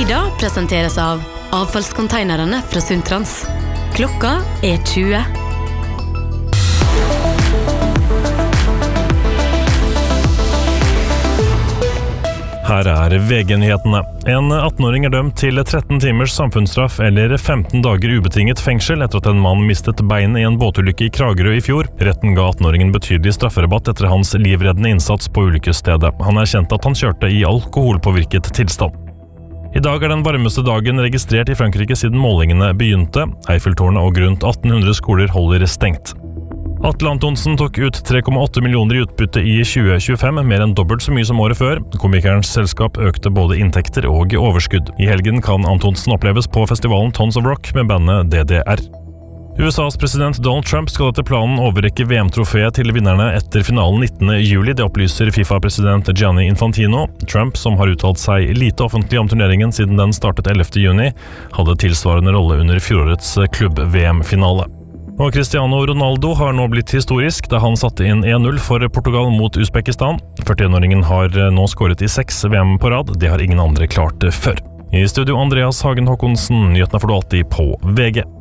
Tida presenteres av avfallskonteinerne fra Suntrans. Klokka 20. Her VG-nyhetene. En 18-åring dømt til 13 timers samfunnsstraff eller 15 dager ubetinget fengsel etter at en mann mistet beinet i en båtulykke i Kragerø i fjor. Retten ga 18-åringen betydelig strafferabatt etter hans livreddende innsats på ulykkesstedet. Han erkjente at han kjørte i alkoholpåvirket tilstand. I dag den varmeste dagen registrert i Frankrike siden målingene begynte. Eiffeltårnet og rundt 1800 skoler holder stengt. Atle Antonsen tok ut 3,8 millioner i utbytte i 2025, mer enn dobbelt så mye som året før. Komikerens selskap økte både inntekter og overskudd. I helgen kan Antonsen oppleves på festivalen Tons of Rock med bandet DDR. USAs president Donald Trump skal etter planen overrekke VM-trofeet til vinnerne etter finalen 19. juli. Det opplyser FIFA-president Gianni Infantino. Trump, som har uttalt seg lite offentlig om turneringen siden den startet 11. juni, hadde tilsvarende rolle under fjorårets klubb-VM-finale. Og Cristiano Ronaldo har nå blitt historisk da han satte inn 1-0 for Portugal mot Uzbekistan. 41-åringen har nå skåret i 6 VM på rad. Det har ingen andre klart før. I studio Andreas Hagen Håkonsen, nyhetene får du alltid på VG.